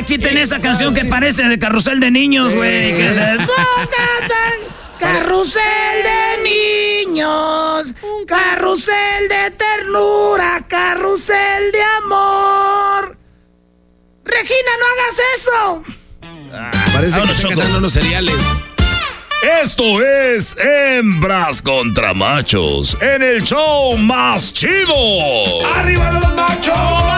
quiten esa canción que parece de Carrusel de Niños, güey. Que se... Carrusel de niños, carrusel de ternura, carrusel de amor. Regina, no hagas eso. Parece que están cantando unos cereales. Esto es Hembras contra Machos en el show más chido. ¡Arriba los machos!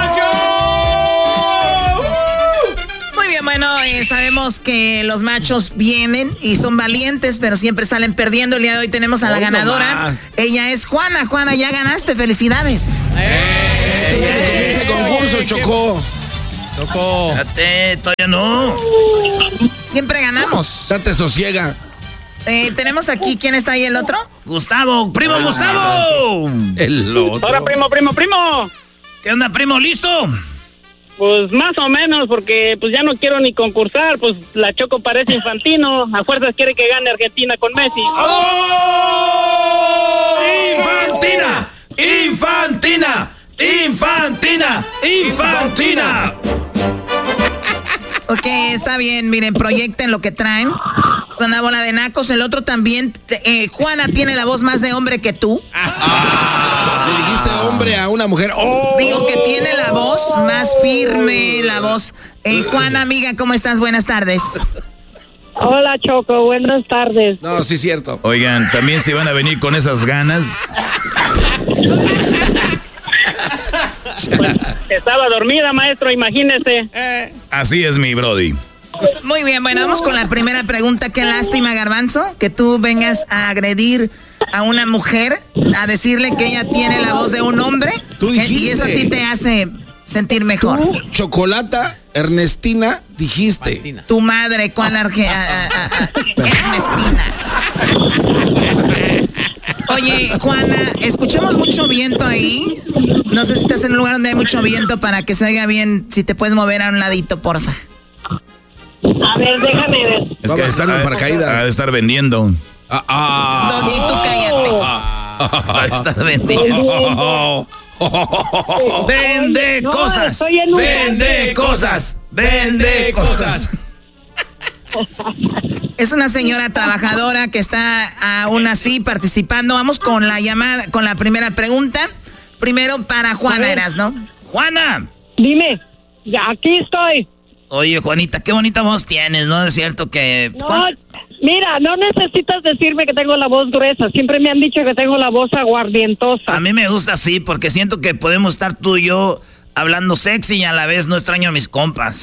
Muy bien, bueno, sabemos que los machos vienen y son valientes, pero siempre salen perdiendo. El día de hoy tenemos a la ganadora. Ella es Juana. Juana, ya ganaste, felicidades. Ese concurso, Choco. Espérate, todavía no. Siempre ganamos. Date sosiega. Tenemos aquí, ¿quién está ahí el otro? Gustavo, primo Gustavo. El otro. Ahora, primo. ¿Qué onda, primo? ¿Listo? Pues más o menos, porque pues ya no quiero ni concursar, pues la Choco parece Infantino, a fuerzas quiere que gane Argentina con Messi. ¡Oh! ¡Infantina! Ok, está bien, miren, proyecten lo que traen. Son una bola de nacos. El otro también, Juana tiene la voz más de hombre que tú. Le dijiste hombre a una mujer. ¡Oh! Digo que tiene la voz más firme, la voz. Juana, amiga, ¿cómo estás? Buenas tardes. Hola Choco, buenas tardes. No, sí es cierto. Oigan, también se van a venir con esas ganas. Pues, estaba dormida, maestro, imagínese. Así es, mi brody. Muy bien, bueno, vamos con la primera pregunta. Qué lástima, Garbanzo, que tú vengas a agredir a una mujer, a decirle que ella tiene la voz de un hombre. Tú dijiste. Y eso a ti te hace sentir mejor. Tú, Chocolata, Ernestina, dijiste. Martina. Tu madre, ¿cuál Ernestina? Oye, Juana, escuchamos mucho viento ahí. No sé si estás en un lugar donde hay mucho viento para que se oiga bien. Si te puedes mover a un ladito, porfa. A ver, déjame ver. Es Vamos a estar en paracaídas. Ha de estar vendiendo. Doñito, cállate. Ha de estar vendiendo. Vende No, cosas. estoy en un- Vende cosas. Es una señora trabajadora que está aún así participando. Vamos con la llamada, con la primera pregunta. Primero para Juana, ¿no? Juana. Dime, ya aquí estoy. Oye, Juanita, qué bonita voz tienes, ¿no? Es cierto que... No, mira, no necesitas decirme que tengo la voz gruesa. Siempre me han dicho que tengo la voz aguardientosa. A mí me gusta así, porque siento que podemos estar tú y yo hablando sexy y a la vez no extraño a mis compas.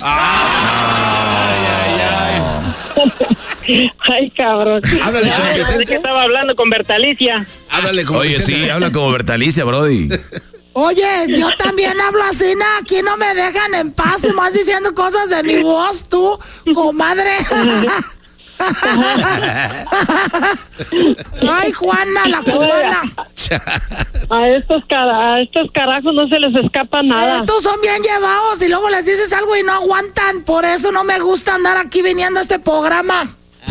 Ay, cabrón. Háblale como Ya, de Vicente. que estaba hablando con Bertalicia. Háblale como Oye, Vicente. sí, habla como Bertalicia, brody. Oye, yo también hablo así, ¿no? Aquí no me dejan en paz, más diciendo cosas de mi voz, tú, comadre. Ay, Juana, la cubana. A estos carajos no se les escapa nada. Estos son bien llevados y luego les dices algo y no aguantan. Por eso no me gusta andar aquí viniendo a este programa.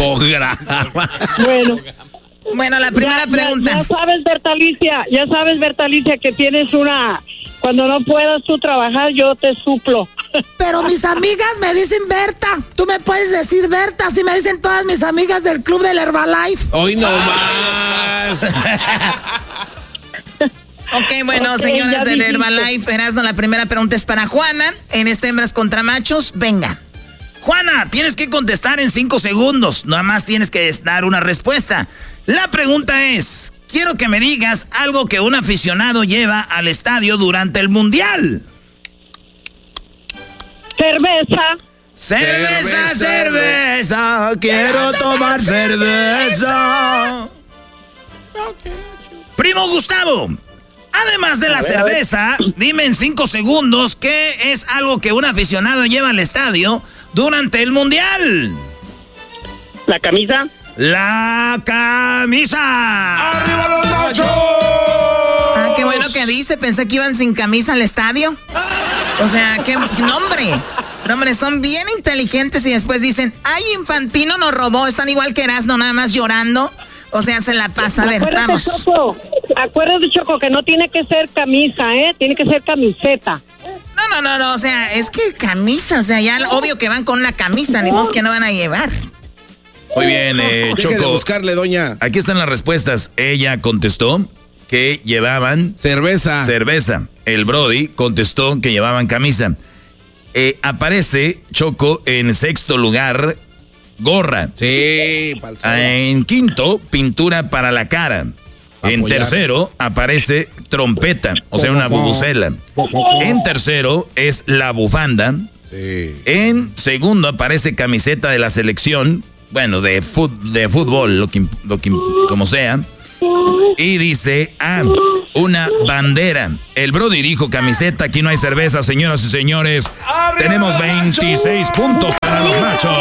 Bueno, la primera pregunta. Ya sabes, Bertalicia, que tienes una... Cuando no puedas tú trabajar, yo te suplo. Pero mis amigas me dicen Berta. Tú me puedes decir Berta. Así me dicen todas mis amigas del club del Herbalife. Hoy no más. Ok, bueno, Ok, señoras ya del dijiste. Herbalife, Erasmo, la primera pregunta es para Juana. En este Hembras contra Machos, venga. Juana, tienes que contestar en 5 segundos. Nada más tienes que dar una respuesta. La pregunta es, quiero que me digas algo que un aficionado lleva al estadio durante el Mundial. Cerveza. Cerveza, quiero tomar cerveza. Primo Gustavo, además de la cerveza, dime en 5 segundos qué es algo que un aficionado lleva al estadio durante el Mundial. La camisa. La camisa. ¡Arriba los machos! Ah, qué bueno que dice. Pensé que iban sin camisa al estadio. O sea, qué nombre. Pero hombre, son bien inteligentes y después dicen, ay, Infantino nos robó. Están igual que Erasmo, nada más llorando. O sea, se la pasa. A ver, vamos. Acuérdate, Choco, que no tiene que ser camisa, ¿eh? Tiene que ser camiseta. No, o sea, es que camisa, o sea, ya obvio que van con una camisa, ni modo que no van a llevar. Muy bien, Choco. Deje de buscarle, doña. Aquí están las respuestas. Ella contestó que llevaban cerveza. El Brody contestó que llevaban camisa. Aparece, Choco, en sexto lugar, gorra. Sí, en quinto, pintura para la cara. En tercero aparece trompeta, o sea, una bubucela. En tercero es la bufanda. Sí. En segundo aparece camiseta de la selección, bueno, de fútbol, lo que como sea. Y dice, una bandera. El Brody dijo camiseta, aquí no hay cerveza, señoras y señores. Tenemos 26 puntos para los machos.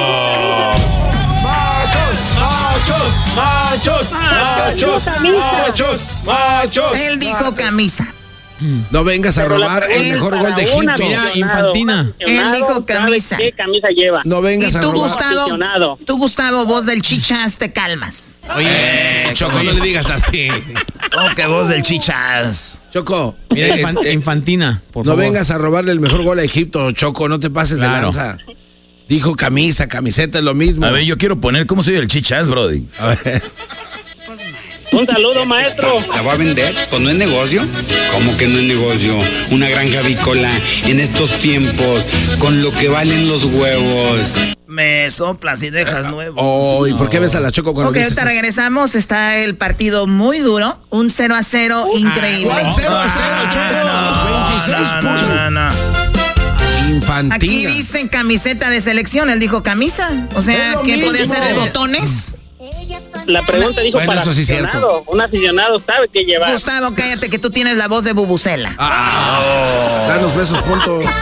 Machos. Él dijo camisa. No vengas a robar el mejor gol de Egipto. Mira, infantina. Él dijo camisa. ¿Qué camisa lleva? No vengas Y a tú, robar. Gustavo, voz del Chichas, te calmas. Oye, Choco, no le digas así. Oh, que voz del Chichas. Choco, Mira, infantina, por favor. No vengas a robarle el mejor gol a Egipto, Choco, no te pases de lanza. Dijo camisa, camiseta es lo mismo. A ver, yo quiero poner cómo soy el Chichas, Brody. A ver. Un saludo, maestro. ¿La va a vender? Pues no es negocio. ¿Cómo que no es negocio? Una granja avícola en estos tiempos, con lo que valen los huevos. Me soplas y dejas nuevo. Oh, ¿y por qué ves a la Choco cuando Ok, dices ahorita regresamos. Está el partido muy duro. Un 0-0 increíble. ¿Cuál 0-0, Choco? 26 puntos. No. Infantina. Aquí dicen camiseta de selección. Él dijo camisa. O sea, ¿qué podía ser de botones? La pregunta dijo Bueno, para eso sí es cierto. aficionado. Un aficionado sabe qué llevar. Gustavo, cállate que tú tienes la voz de bubucela. Danos besos, punto.